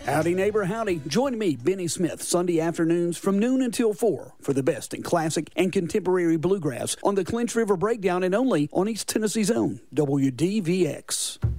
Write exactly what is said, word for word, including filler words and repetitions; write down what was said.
Howdy, neighbor, howdy. Join me, Benny Smith, Sunday afternoons from noon until four for the best in classic and contemporary bluegrass on the Clinch River Breakdown and only on East Tennessee's own W D V X.